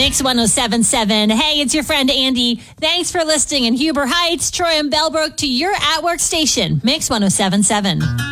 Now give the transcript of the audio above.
Mix 107.7. Hey, it's your friend Andy. Thanks for listening in Huber Heights, Troy, and Bellbrook to your at-work station. Mix 107.7.